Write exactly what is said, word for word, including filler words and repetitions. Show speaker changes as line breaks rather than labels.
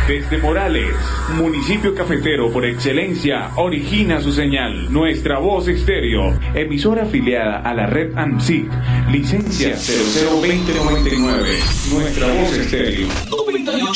Desde Morales, municipio cafetero por excelencia, origina su señal. Nuestra Voz Estéreo, emisora afiliada a la red ANSIC, licencia cero cero dos cero nueve nueve. Nuestra Voz Estéreo.